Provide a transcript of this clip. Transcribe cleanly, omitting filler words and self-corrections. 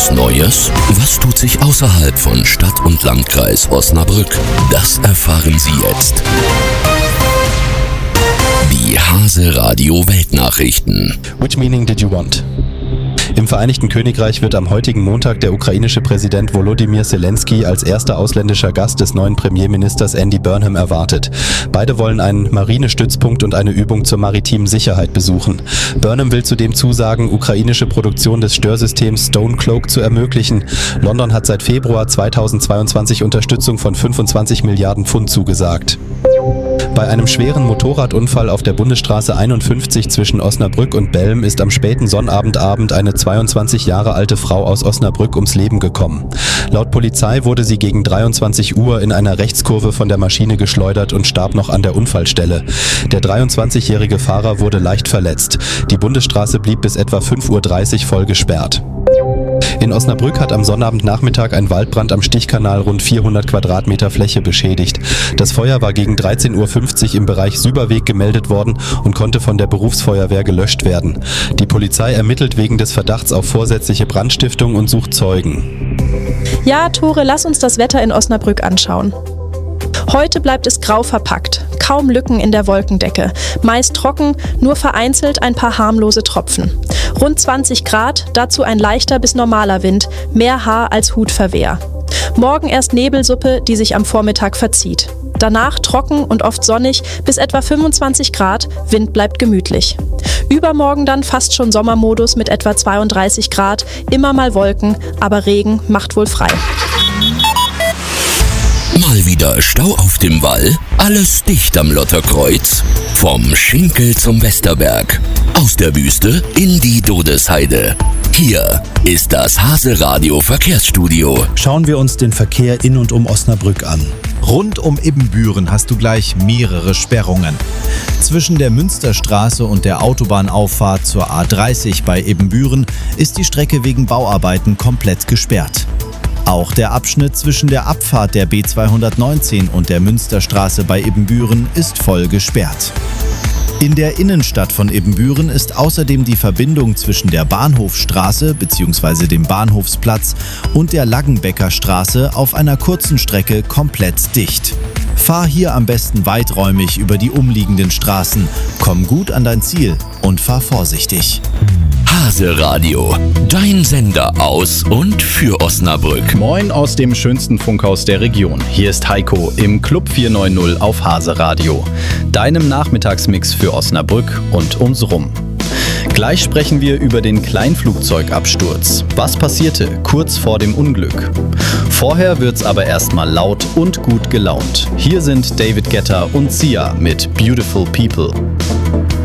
was Neues? Was tut sich außerhalb von Stadt und Landkreis Osnabrück? Das erfahren Sie jetzt. Die Hase Radio Weltnachrichten. Which meaning did you want? Im Vereinigten Königreich wird am heutigen Montag der ukrainische Präsident Volodymyr Zelensky als erster ausländischer Gast des neuen Premierministers Andy Burnham erwartet. Beide wollen einen Marinestützpunkt und eine Übung zur maritimen Sicherheit besuchen. Burnham will zudem zusagen, ukrainische Produktion des Störsystems Stonecloak zu ermöglichen. London hat seit Februar 2022 Unterstützung von 25 Milliarden Pfund zugesagt. Bei einem schweren Motorradunfall auf der Bundesstraße 51 zwischen Osnabrück und Belm ist am späten Sonnabendabend eine 22 Jahre alte Frau aus Osnabrück ums Leben gekommen. Laut Polizei wurde sie gegen 23 Uhr in einer Rechtskurve von der Maschine geschleudert und starb noch an der Unfallstelle. Der 23-jährige Fahrer wurde leicht verletzt. Die Bundesstraße blieb bis etwa 5:30 Uhr voll gesperrt. In Osnabrück hat am Sonnabendnachmittag ein Waldbrand am Stichkanal rund 400 Quadratmeter Fläche beschädigt. Das Feuer war gegen 13:50 Uhr im Bereich Süberweg gemeldet worden und konnte von der Berufsfeuerwehr gelöscht werden. Die Polizei ermittelt wegen des Verdachts auf vorsätzliche Brandstiftung und sucht Zeugen. Ja, Tore, lass uns das Wetter in Osnabrück anschauen. Heute bleibt es grau verpackt. Kaum Lücken in der Wolkendecke. Meist trocken, nur vereinzelt ein paar harmlose Tropfen. Rund 20 Grad, dazu ein leichter bis normaler Wind, mehr Haar als Hutverwehr. Morgen erst Nebelsuppe, die sich am Vormittag verzieht. Danach trocken und oft sonnig bis etwa 25 Grad, Wind bleibt gemütlich. Übermorgen dann fast schon Sommermodus mit etwa 32 Grad, immer mal Wolken, aber Regen macht wohl frei. Mal wieder Stau auf dem Wall, alles dicht am Lotterkreuz. Vom Schinkel zum Westerberg, aus der Wüste in die Dodesheide. Hier ist das Hase Radio Verkehrsstudio. Schauen wir uns den Verkehr in und um Osnabrück an. Rund um Ibbenbüren hast du gleich mehrere Sperrungen. Zwischen der Münsterstraße und der Autobahnauffahrt zur A30 bei Ibbenbüren ist die Strecke wegen Bauarbeiten komplett gesperrt. Auch der Abschnitt zwischen der Abfahrt der B219 und der Münsterstraße bei Ibbenbüren ist voll gesperrt. In der Innenstadt von Ibbenbüren ist außerdem die Verbindung zwischen der Bahnhofstraße bzw. dem Bahnhofsplatz und der Laggenbecker Straße auf einer kurzen Strecke komplett dicht. Fahr hier am besten weiträumig über die umliegenden Straßen, komm gut an dein Ziel und fahr vorsichtig. Hase Radio, dein Sender aus und für Osnabrück. Moin aus dem schönsten Funkhaus der Region. Hier ist Heiko im Club 490 auf Hase Radio, deinem Nachmittagsmix für Osnabrück und ums Rum. Gleich sprechen wir über den Kleinflugzeugabsturz. Was passierte kurz vor dem Unglück? Vorher wird's aber erstmal laut und gut gelaunt. Hier sind David Guetta und Sia mit Beautiful People.